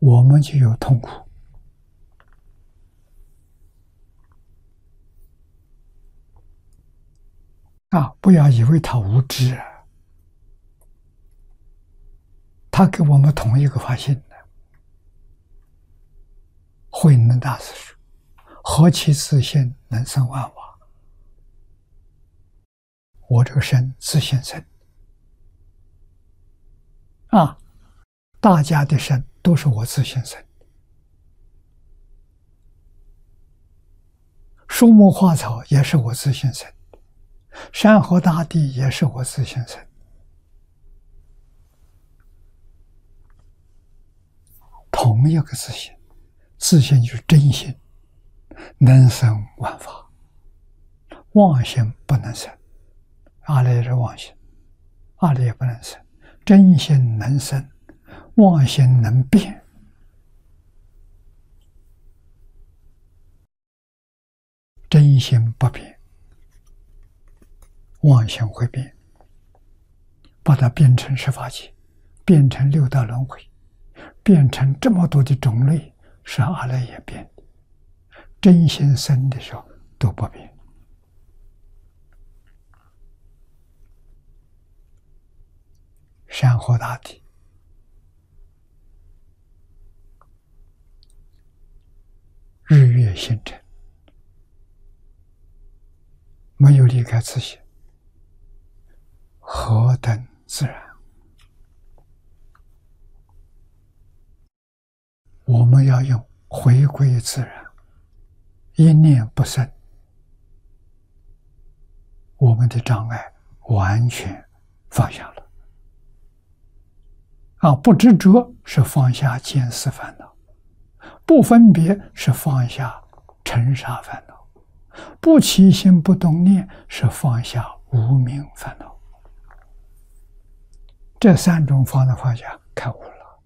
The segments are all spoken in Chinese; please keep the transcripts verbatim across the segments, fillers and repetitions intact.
我们就有痛苦。啊，不要以为他无知啊，他给我们同一个发现的。慧能大师说：“何其自性，能生万法。”我这个身自性生啊，大家的身都是我自性生，树木花草也是我自性生，山河大地也是我自性生。同一个自性，自性就是真心，能生万法，妄心不能生。阿赖是妄心，阿赖也不能生。真心能生，妄心能变。真心不变，妄心会变，把它变成十法界，变成六道轮回，变成这么多的种类，是阿赖耶变的。真心生的时候都不变。山河大地，日月星辰，没有离开自性，何等自然！我们要用回归自然，一念不生，我们的障碍完全放下了。啊，不执着是放下见思烦恼，不分别是放下尘沙烦恼，不起心不动念是放下无明烦恼。这三种方的放下，开悟了。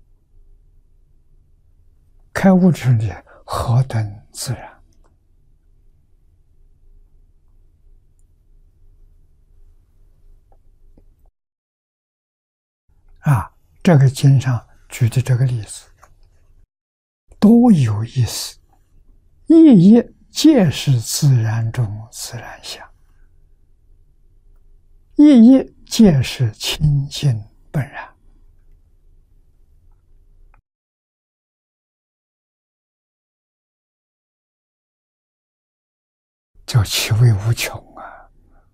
开悟之理何等自然！啊，这个经上举的这个例子多有意思，一一皆是自然中自然相，一一皆是清净本然。叫其味无穷啊！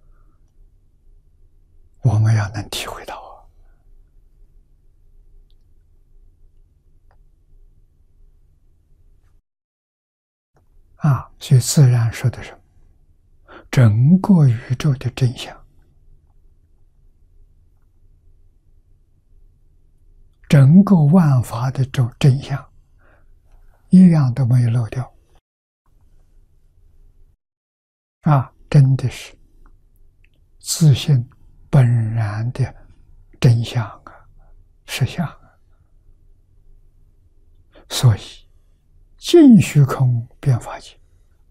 我们要能体会到啊，所以自然说的是整个宇宙的真相，整个万法的这真相，一样都没有漏掉。啊，真的是自性本然的真相啊，实相啊。所以尽虚空遍法界，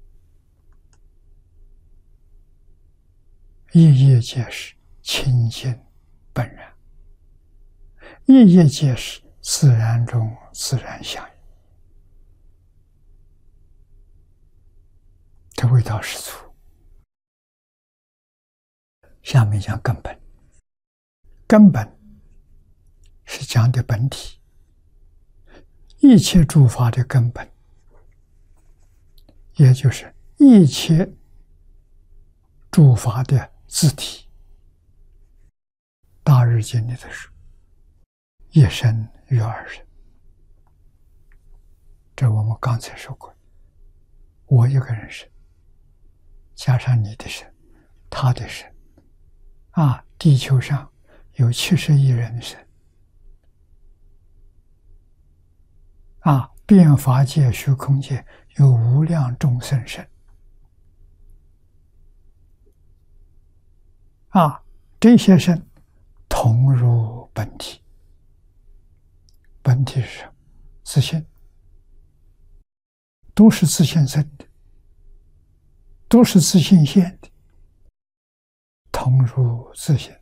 一一皆是清净本然，一一皆是自然中自然相。这味道十足。下面讲根本，根本是讲的本体，一切诸法的根本，也就是一切诸法的自体。大日经里头说，一生于二人，这我们刚才说过，我一个人生，加上你的生，他的生，啊，地球上有七十亿人生，啊，遍法界、虚空界有无量众生生，啊，这些生同入本体。本体是什么？自性，都是自性生的，都是自性现的，同入自性。